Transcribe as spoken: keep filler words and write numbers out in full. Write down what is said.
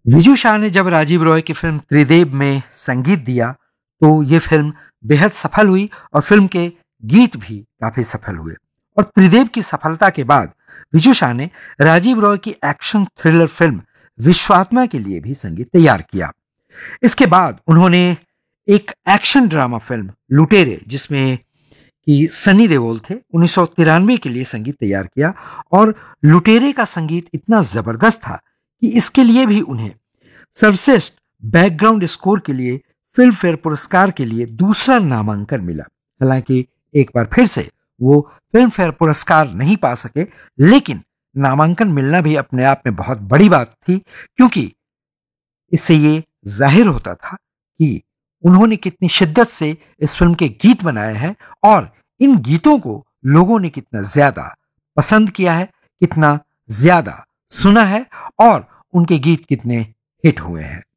विजू शाह ने जब राजीव रॉय की फिल्म त्रिदेव में संगीत दिया तो ये फिल्म बेहद सफल हुई और फिल्म के गीत भी काफी सफल हुए। और त्रिदेव की सफलता के बाद विजू शाह ने राजीव रॉय की एक्शन थ्रिलर फिल्म विश्वात्मा के लिए भी संगीत तैयार किया। इसके बाद उन्होंने एक एक्शन ड्रामा फिल्म लुटेरे, जिसमें कि सनी देओल थे, उन्नीस सौ तिरानवे के लिए संगीत तैयार किया। और लुटेरे का संगीत इतना जबरदस्त था कि इसके लिए भी उन्हें सर्वश्रेष्ठ बैकग्राउंड स्कोर के लिए फिल्म फेयर पुरस्कार के लिए दूसरा नामांकन मिला। हालांकि एक बार फिर से वो फिल्म फेयर पुरस्कार नहीं पा सके, लेकिन नामांकन मिलना भी अपने आप में बहुत बड़ी बात थी, क्योंकि इससे ये जाहिर होता था कि उन्होंने कितनी शिद्दत से इस फिल्म के गीत बनाए हैं और इन गीतों को लोगों ने कितना ज्यादा पसंद किया है, कितना ज्यादा सुना है और उनके गीत कितने हिट हुए हैं।